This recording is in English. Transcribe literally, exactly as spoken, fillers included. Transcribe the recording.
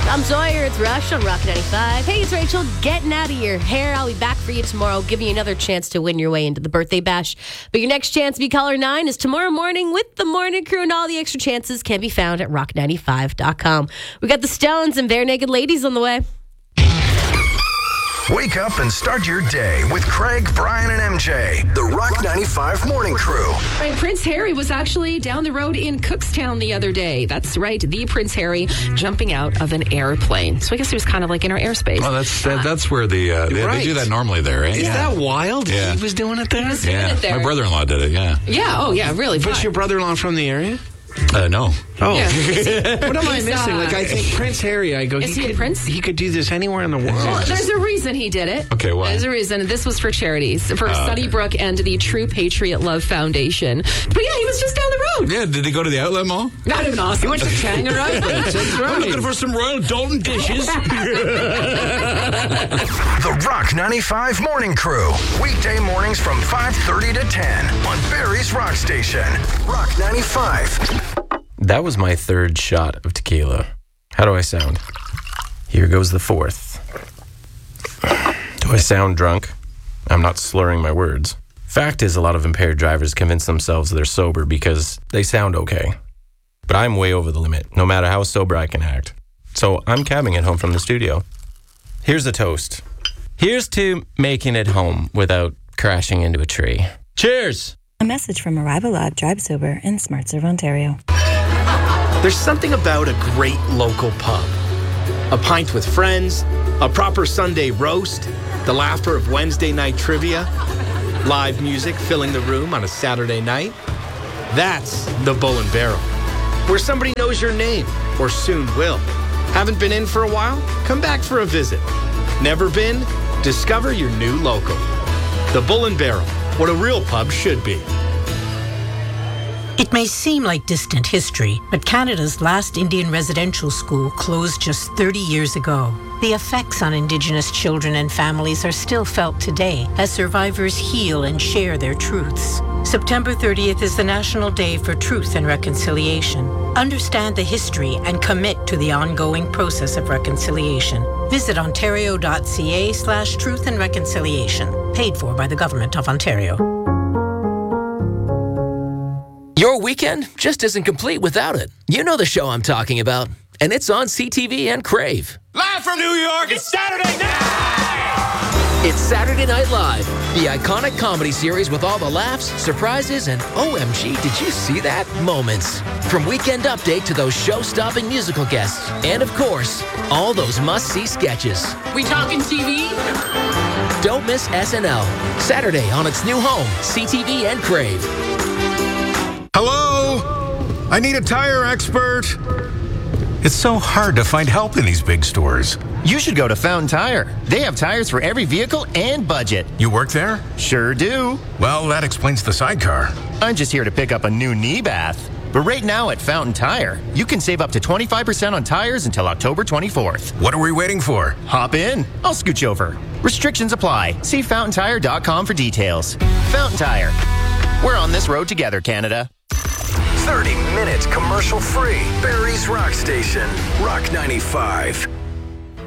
I'm Sawyer. It's Rush on Rock ninety-five. Hey, it's Rachel. Getting out of your hair. I'll be back for you tomorrow, giving you another chance to win your way into the birthday bash. But your next chance to be caller nine is tomorrow morning with the morning crew, and all the extra chances can be found at rock ninety-five dot com. We got the Stones and Bare Naked Ladies on the way. Wake up and start your day with Craig, Brian, and M J, the Rock ninety-five Morning Crew. Right, Prince Harry was actually down the road in Cookstown the other day. That's right, the Prince Harry jumping out of an airplane. So I guess he was kind of like in our airspace. Oh, that's that, that's where the uh, they, Right. they do that normally there, right? Is Yeah. that wild? Yeah. He was doing it there? He was doing Yeah, it there. my brother-in-law did it. Yeah. Yeah, oh yeah, really. But fun. your brother-in-law from the area? Uh, no. Oh. Yeah. What am I He's, missing? uh, Like, I think Prince Harry, I go, Is he a could, prince? He could do this anywhere in the world. Well, there's a reason he did it. Okay, why? There's a reason. This was for charities, for Oh, okay. Sunnybrook and the True Patriot Love Foundation. But yeah, he was just down the road. Yeah, did he go to the outlet mall? Not even awesome. He went to Changarite. That's right. I'm looking for some Royal Dalton dishes. The Rock ninety-five Morning Crew. Weekday mornings from five thirty to ten on Barry's Rock Station. Rock ninety-five. That was my third shot of tequila. How do I sound? Here goes the fourth. Do I sound drunk? I'm not slurring my words. Fact is, a lot of impaired drivers convince themselves they're sober because they sound okay. But I'm way over the limit, no matter how sober I can act. So I'm cabbing it home from the studio. Here's a toast. Here's to making it home without crashing into a tree. Cheers! A message from Arrive Alive, Drive Sober in SmartServe, Ontario. There's something about a great local pub. A pint with friends, a proper Sunday roast, the laughter of Wednesday night trivia, live music filling the room on a Saturday night. That's the Bull and Barrel, where somebody knows your name, or soon will. Haven't been in for a while? Come back for a visit. Never been? Discover your new local. The Bull and Barrel, what a real pub should be. It may seem like distant history, but Canada's last Indian residential school closed just thirty years ago. The effects on Indigenous children and families are still felt today as survivors heal and share their truths. September thirtieth is the National Day for Truth and Reconciliation. Understand the history and commit to the ongoing process of reconciliation. Visit ontario.ca slash truth and reconciliation. Paid for by the Government of Ontario. Your weekend just isn't complete without it. You know the show I'm talking about, and it's on C T V and Crave. Live from New York, it's Saturday night! It's Saturday Night Live, the iconic comedy series with all the laughs, surprises, and O M G, did you see that? Moments. From Weekend Update to those show-stopping musical guests, and of course, all those must-see sketches. We talking T V? Don't miss S N L, Saturday on its new home, C T V and Crave. Hello? I need a tire expert. It's so hard to find help in these big stores. You should go to Fountain Tire. They have tires for every vehicle and budget. You work there? Sure do. Well, that explains the sidecar. I'm just here to pick up a new knee bath. But right now at Fountain Tire, you can save up to twenty-five percent on tires until October twenty-fourth. What are we waiting for? Hop in. I'll scooch over. Restrictions apply. See fountain tire dot com for details. Fountain Tire. We're on this road together, Canada. thirty minutes commercial free. Barry's Rock Station. Rock ninety-five.